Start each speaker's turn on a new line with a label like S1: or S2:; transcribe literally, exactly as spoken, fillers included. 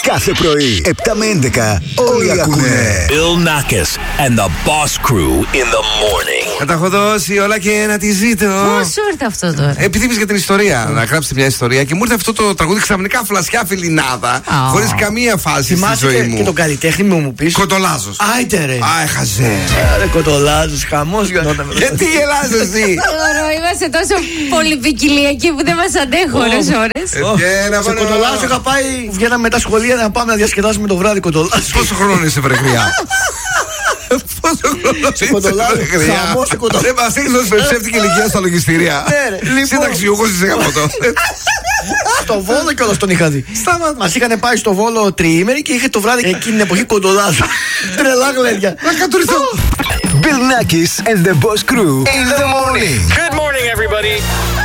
S1: Κάθε πρωί, επτά με έντεκα, όλοι ακούνε.
S2: Bill Nackis and the Boss Crew in the morning.
S3: Θα τα έχω δώσει όλα και να τη ζήτω.
S4: Πώς σου ήρθε αυτό τώρα?
S3: Επειδή είπες για την ιστορία, να γράψετε μια ιστορία και μου ήρθε αυτό το τραγούδι ξαφνικά φλασιά φιλινάδα,
S4: Oh.
S3: χωρίς καμία φάση στη
S5: Θυμάσαι
S3: ζωή
S5: και,
S3: μου.
S5: και τον καλλιτέχνη μου μου πεις.
S3: Κοτολάζος.
S5: Άιτε ρε.
S3: Α, έχασε.
S5: Ρε κοτολάζος, χαμός γινόταν.
S3: Γιατί γελάς εσύ?
S4: Μπορώ, είμαστε τόσο πολυπικιλιακοί που δεν μας αντέχω ώρες ώρες.
S3: Ε, να
S5: Σε
S3: πάρω-
S5: κοτολάζο είχα πάει, βγαίναμε μετά σχολεία να πάμε να διασκεδάσουμε το βράδυ κοτολάζο.
S3: Πόσο χρόνο είσαι, βρε γριά? Πόσο χρόνο είσαι,
S5: κοτολάζο,
S3: βρε γριά?
S5: χαμός σε κοτολάζο.
S3: Δεν μας έχεις δώσει με ψεύτικη ηλικία στα λογιστήρια.
S5: Ναι, ρε, λοιπόν.
S3: Συνταξιούχος είσαι από το.
S5: Στο Βόλο κιόλας τον είχα δει. Μας είχαν πάει στο Βόλο τριήμερη και είχε το βράδυ εκείνη την εποχή κοντολάζο. Τρελά γλέντια.
S3: Να κατουριστώ.
S1: Bill Nackis and the Boss Crew in the morning.
S2: Good morning, everybody.